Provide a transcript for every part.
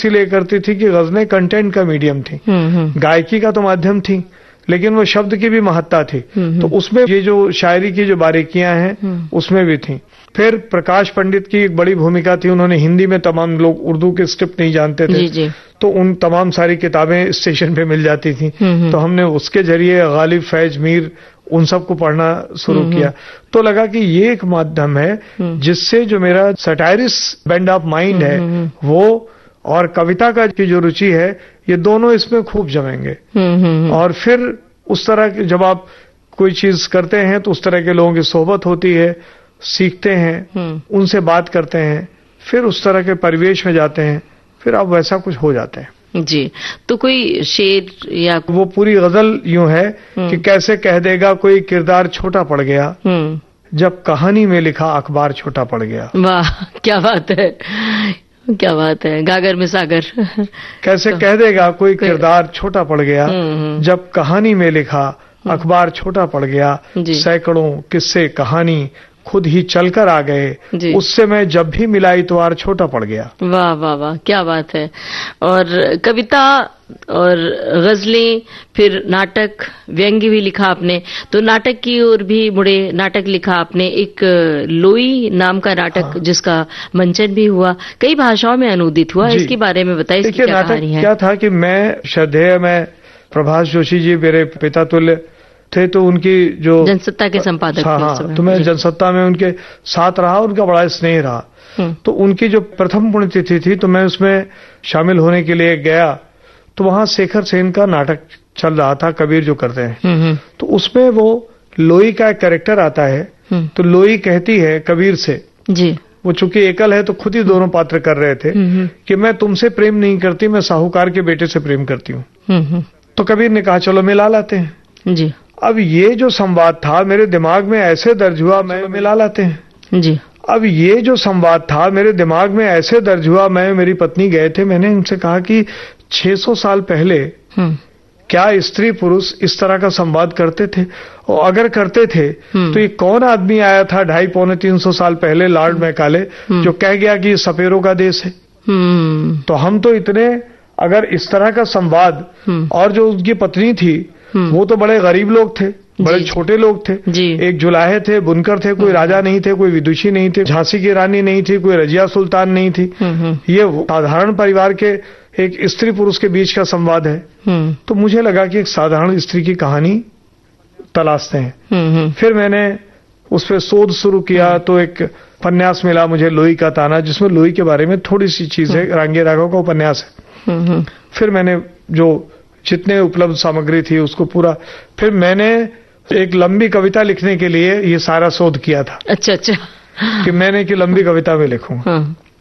इसीलिए करती थी कि गजलें कंटेंट का मीडियम थी, गायकी का तो माध्यम थी, लेकिन वो शब्द की भी महत्ता थी। तो उसमें ये जो शायरी की जो बारीकियां हैं उसमें भी थी। फिर प्रकाश पंडित की एक बड़ी भूमिका थी, उन्होंने हिंदी में, तमाम लोग उर्दू के स्क्रिप्ट नहीं जानते थे, जी। तो उन तमाम सारी किताबें स्टेशन पे मिल जाती थी, तो हमने उसके जरिए गालिब, फैज, मीर, उन सबको पढ़ना शुरू किया। तो लगा कि ये एक माध्यम है जिससे जो मेरा सटायरिस बेंड ऑफ माइंड है वो और कविता का की जो रुचि है, ये दोनों इसमें खूब जमेंगे। और फिर उस तरह की जब आप कोई चीज करते हैं तो उस तरह के लोगों की सोहबत होती है, सीखते हैं, उनसे बात करते हैं, फिर उस तरह के परिवेश में जाते हैं, फिर आप वैसा कुछ हो जाते हैं। जी, तो कोई शेर या वो पूरी गजल यूं है कि कैसे कह देगा कोई किरदार छोटा पड़ गया, जब कहानी में लिखा अखबार छोटा पड़ गया। वाह, क्या बात है, क्या बात है। गागर में सागर कैसे कह देगा कोई किरदार छोटा पड़ गया, जब कहानी में लिखा अखबार छोटा पड़ गया, सैकड़ों किस्से कहानी खुद ही चलकर आ गए, उससे मैं जब भी मिला इतवार छोटा पड़ गया। वाह वाह वाह, क्या बात है। और कविता और गजलें, फिर नाटक, व्यंग्य भी लिखा आपने, तो नाटक की ओर भी मुड़े, नाटक लिखा आपने, एक लोई नाम का नाटक जिसका मंचन भी हुआ, कई भाषाओं में अनुदित हुआ, इसके बारे में बताइए, इसकी क्या कहानी है? क्या था कि मैं श्रद्धेय में प्रभाष जोशी जी मेरे पिता तुल्य थे, तो उनकी जो जनसत्ता के संपादक थे, तो मैं जनसत्ता में उनके साथ रहा, उनका बड़ा स्नेह रहा। तो उनकी जो प्रथम पुण्यतिथि थी तो मैं उसमें शामिल होने के लिए गया, तो वहां शेखर सेन का नाटक चल रहा था, कबीर जो करते हैं, तो उसमें वो लोई का एक कैरेक्टर आता है, तो लोई कहती है कबीर से, जी वो चूंकि एकल है तो खुद ही दोनों पात्र कर रहे थे कि मैं तुमसे प्रेम नहीं करती, मैं साहूकार के बेटे से प्रेम करती हूँ। तो कबीर ने कहा चलो मिला लाते हैं जी। अब ये जो संवाद था मेरे दिमाग में ऐसे दर्ज हुआ, मैं मिला लाते हैं जी। अब ये जो संवाद था मेरे दिमाग में ऐसे दर्ज हुआ, मैं मेरी पत्नी गए थे, मैंने उनसे कहा कि 600 साल पहले क्या स्त्री पुरुष इस तरह का संवाद करते थे, और अगर करते थे तो ये कौन आदमी आया था 250-300 साल पहले, लॉर्ड मैकाले, जो कह गया कि ये सपेरों का देश है। तो हम तो इतने, अगर इस तरह का संवाद, और जो उनकी पत्नी थी वो तो बड़े गरीब लोग थे, बड़े छोटे लोग थे, एक जुलाहे थे, बुनकर थे, कोई राजा नहीं थे, कोई विदुषी नहीं थे, झांसी की रानी नहीं थी, कोई रजिया सुल्तान नहीं थी, ये साधारण परिवार के एक स्त्री पुरुष के बीच का संवाद है। तो मुझे लगा कि एक साधारण स्त्री की कहानी तलाशते हैं। फिर मैंने उस पर शोध शुरू किया, तो एक उपन्यास मिला मुझे, लोई का ताना, जिसमें लोई के बारे में थोड़ी सी चीज है, रांगे राघव का उपन्यास है। फिर मैंने जो जितने उपलब्ध सामग्री थी उसको पूरा, फिर मैंने एक लंबी कविता लिखने के लिए ये सारा शोध किया था। अच्छा अच्छा, कि मैंने कि लंबी कविता में लिखूंगा।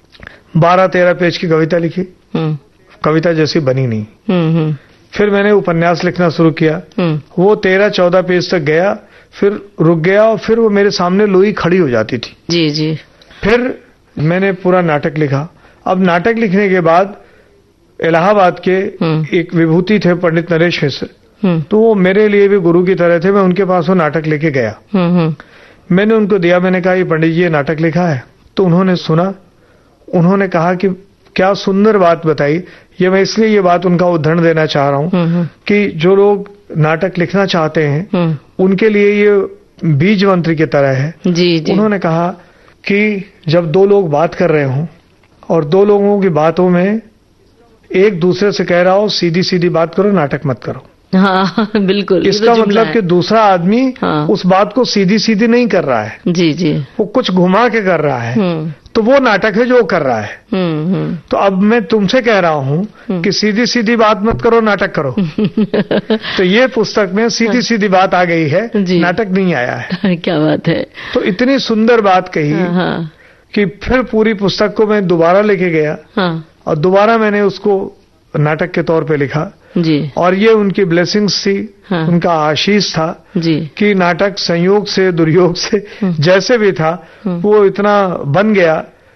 12-13 पेज की कविता लिखी, कविता जैसी बनी नहीं। फिर मैंने उपन्यास लिखना शुरू किया, वो 13-14 पेज तक गया, फिर रुक गया, और फिर वो मेरे सामने लोई खड़ी हो जाती थी। जी जी। फिर मैंने पूरा नाटक लिखा। अब नाटक लिखने के बाद इलाहाबाद के एक विभूति थे पंडित नरेश मिश्र, तो वो मेरे लिए भी गुरु की तरह थे, मैं उनके पास वो नाटक लेके गया। मैंने उनको दिया, मैंने कहा ये पंडित जी ये नाटक लिखा है, तो उन्होंने सुना, उन्होंने कहा कि क्या सुंदर बात बताई। ये मैं इसलिए ये बात उनका उदाहरण देना चाह रहा हूँ कि जो लोग नाटक लिखना चाहते हैं उनके लिए ये बीज मंत्र की तरह है। जी जी। उन्होंने कहा कि जब दो लोग बात कर रहे हों और दो लोगों की बातों में एक दूसरे से कह रहा हो सीधी सीधी बात करो, नाटक मत करो। हाँ बिल्कुल, इसका मतलब कि दूसरा आदमी उस बात को सीधी सीधी नहीं कर रहा है, जी जी, वो कुछ घुमा के कर रहा है, तो वो नाटक है जो वो कर रहा है। तो अब मैं तुमसे कह रहा हूँ कि सीधी सीधी बात मत करो, नाटक करो। तो ये पुस्तक में सीधी सीधी बात आ गई है, नाटक नहीं आया है। क्या बात है। तो इतनी सुंदर बात कही कि फिर पूरी पुस्तक को मैं दोबारा लेके गया और दोबारा मैंने उसको नाटक के तौर पे लिखा जी। और ये उनकी ब्लेसिंग्स थी, उनका आशीष था जी, कि नाटक संयोग से दुर्योग से जैसे भी था वो इतना बन गया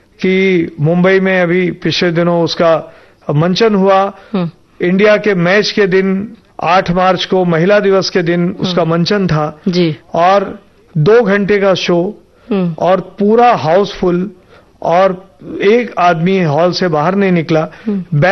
कि मुंबई में अभी पिछले दिनों उसका मंचन हुआ। इंडिया के मैच के दिन 8 मार्च को महिला दिवस के दिन उसका मंचन था जी, और 2 घंटे का शो और पूरा हाउसफुल, और एक आदमी हॉल से बाहर नहीं निकला।